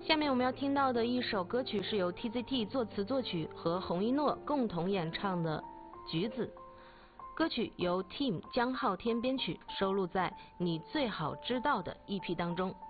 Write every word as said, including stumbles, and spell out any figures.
下面我们要听到的一首歌曲是由 T Z T 作词作曲和洪一诺共同演唱的《橘子》。歌曲由 Team 江浩天编曲，收录在《你最好知道的》E P 当中。